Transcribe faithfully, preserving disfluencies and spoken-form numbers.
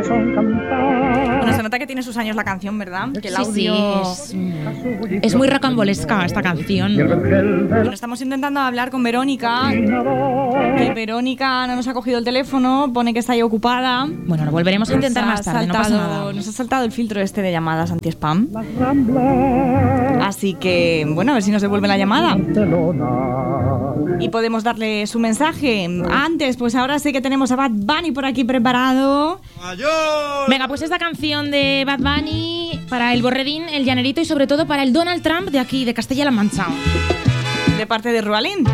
Bueno, se nota que tiene sus años la canción, ¿verdad? Que el audio... Sí, sí, es, es muy rocambolesca esta canción. Bueno, estamos intentando hablar con Verónica. Que Verónica no nos ha cogido el teléfono, pone que está ahí ocupada. Bueno, lo volveremos a intentar Nos ha más tarde, saltado, no pasa nada. Nos ha saltado el filtro este de llamadas anti-spam. Así que, bueno, a ver si nos devuelve la llamada. Y podemos darle su mensaje. Antes, pues ahora sí que tenemos a Bad Bunny por aquí preparado. Venga, pues esta canción de Bad Bunny para el Borredín, el Llanerito y sobre todo para el Donald Trump de aquí, de Castilla-La Mancha. De parte de Rualín.